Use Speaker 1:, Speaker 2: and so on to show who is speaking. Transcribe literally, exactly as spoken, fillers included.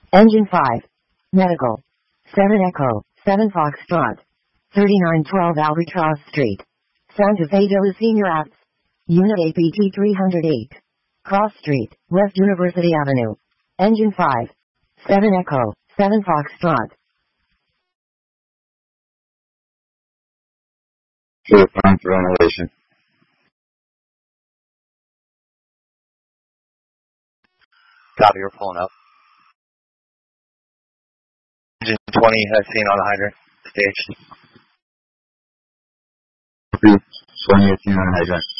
Speaker 1: Engine five. Medical. seven Echo, seven Foxtrot. thirty-nine twelve Albatross Street. Santa Fe de la Senior Apps. Unit A P T three oh eight. Cross Street, West University Avenue. Engine five. seven Echo, seven Foxtrot.
Speaker 2: Sure, fine for ventilation.
Speaker 3: Copy, you're pulling up. Engine twenty has seen on the hydrant stage.
Speaker 2: twenty has seen on the hydrant.